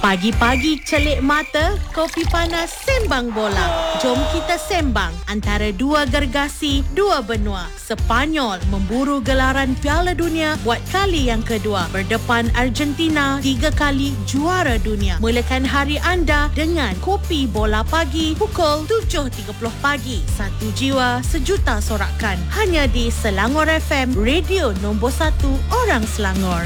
Pagi-pagi celik mata, kopi panas sembang bola. Jom kita sembang antara dua gergasi, dua benua. Sepanyol memburu gelaran Piala Dunia buat kali yang kedua. Berdepan Argentina 3 kali juara dunia. Mulakan hari anda dengan kopi bola pagi pukul 7.30 pagi. Satu jiwa, sejuta sorakan. Hanya di Selangor FM, radio nombor 1 orang Selangor.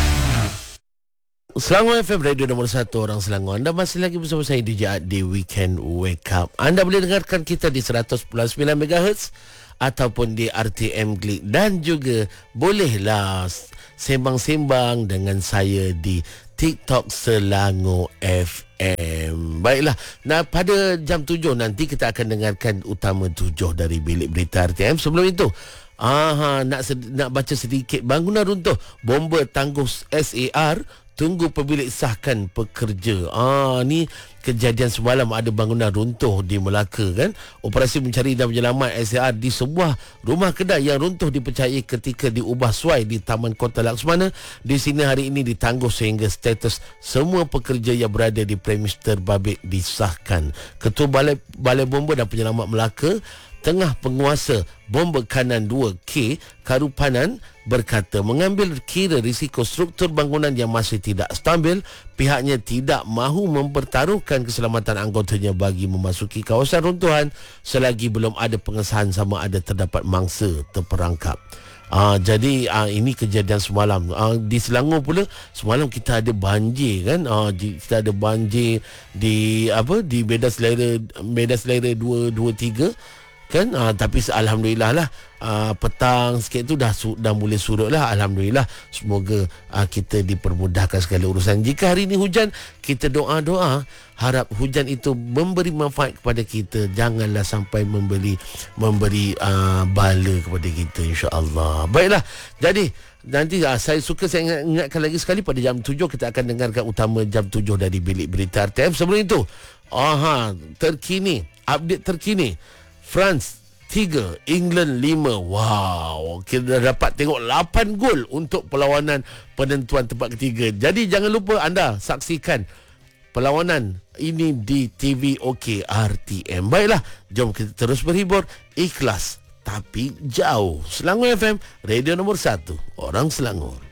Selangor FM, radio nombor 1 orang Selangor. Anda masih lagi bersama saya DJ Ad di Weekend Wake Up. Anda boleh dengarkan kita di 100.9 MHz ataupun di RTM Klik, dan juga bolehlah sembang-sembang dengan saya di TikTok Selangor FM. Baiklah, nah pada jam 7 nanti kita akan dengarkan utama 7 dari Bilik Berita RTM. Sebelum itu, nak baca sedikit. Bangunan runtuh, bomba tangguh SAR, tunggu pemilik sahkan pekerja. Ni kejadian semalam, ada bangunan runtuh di Melaka kan. Operasi mencari dan menyelamat SAR di sebuah rumah kedai yang runtuh dipercayai ketika diubah suai di Taman Kota Laksmana. Di sini hari ini ditangguh sehingga status semua pekerja yang berada di premis terbabit disahkan. Ketua Balai Bomba dan Penyelamat Melaka Tengah Penguasa Bomba Kanan 2K Karupanan berkata mengambil kira risiko struktur bangunan yang masih tidak stabil, pihaknya tidak mahu mempertaruhkan keselamatan anggotanya bagi memasuki kawasan runtuhan selagi belum ada pengesahan sama ada terdapat mangsa terperangkap. Jadi ini kejadian semalam. Di Selangor pula semalam kita ada banjir kan. Kita ada banjir di Medan Selera 223 kan, tapi alhamdulillah lah, petang sikit tu dah mulai surut lah, alhamdulillah. Semoga kita dipermudahkan segala urusan. Jika hari ini hujan, kita doa harap hujan itu memberi manfaat kepada kita, janganlah sampai memberi bala kepada kita, insya-Allah. Baiklah, jadi nanti saya ingatkan lagi sekali, pada jam 7 kita akan dengarkan utama jam 7 dari Bilik Berita RTM. Sebelum itu, update terkini. France 3, England 5. Wow, kita dah dapat tengok 8 gol untuk perlawanan penentuan tempat ketiga. Jadi jangan lupa anda saksikan perlawanan ini di TV OK RTM. Baiklah, jom kita terus berhibur, ikhlas tapi jauh. Selangor FM, radio nombor 1 orang Selangor.